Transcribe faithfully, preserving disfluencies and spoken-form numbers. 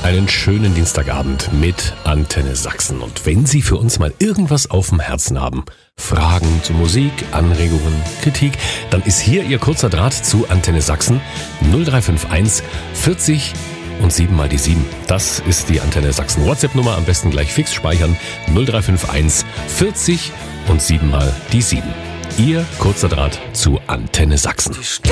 Einen schönen Dienstagabend mit Antenne Sachsen. Und wenn Sie für uns mal irgendwas auf dem Herzen haben, Fragen zu Musik, Anregungen, Kritik, dann ist hier Ihr kurzer Draht zu Antenne Sachsen null drei fünf eins vierzig und sieben mal die sieben. Das ist die Antenne Sachsen WhatsApp-Nummer, am besten gleich fix speichern. null drei fünf eins vierzig und sieben mal die sieben. Ihr kurzer Draht zu Antenne Sachsen.